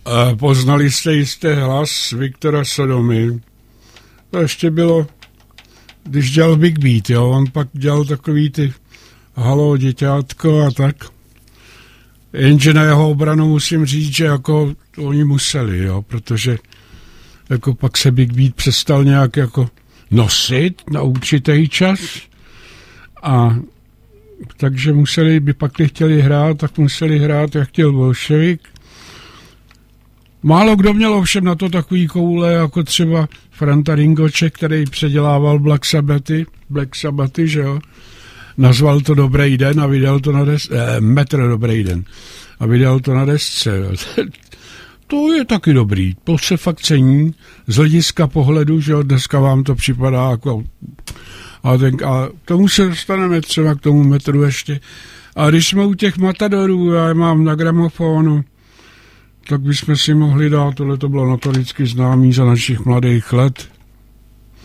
Poznali jste jistý hlas Viktora Sodomy. To ještě bylo, když dělal Big Beat, jo. On pak dělal takový ty halo, děťátko a tak. Jenže na jeho obranu musím říct, že jako oni museli, jo, protože jako pak se Big Beat přestal nějak jako nosit na určitý čas a takže museli, by pak chtěli hrát, tak museli hrát, jak chtěl Bolševik. Málo kdo měl ovšem na to takový koule, jako třeba Franta Ringoček, který předělával Black Sabbathy, že jo. Nazval to Dobrý den a vydal to na desce, Metr Dobrý den a vydal to na desce. To je taky dobrý, to se fakt cení z hlediska pohledu, že jo, dneska vám to připadá jako... A tomu se dostaneme třeba k tomu metru ještě. A když jsme u těch matadorů, já je mám na gramofonu, tak bychom si mohli dát, tohle to bylo notoricky známý za našich mladých let.